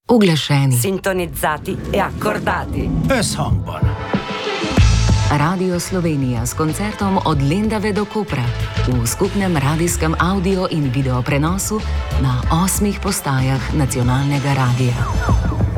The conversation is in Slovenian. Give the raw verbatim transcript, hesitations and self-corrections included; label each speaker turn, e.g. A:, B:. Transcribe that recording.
A: Uglašeni,
B: sintonizzati e accordati.
C: Összhangban.
A: Radio Slovenija s koncertom od Lendave do Kopra v skupnem radijskem audio in video prenosu na osmih postajah nacionalnega radija.